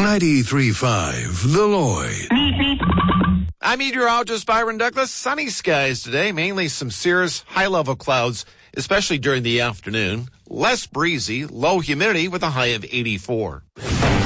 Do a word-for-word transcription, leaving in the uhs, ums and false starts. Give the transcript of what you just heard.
ninety-three point five, The Lloyd. I'm meteorologist Byron Douglas. Sunny skies today, mainly some cirrus high-level clouds, especially during the afternoon. Less breezy, low humidity with a high of eighty-four.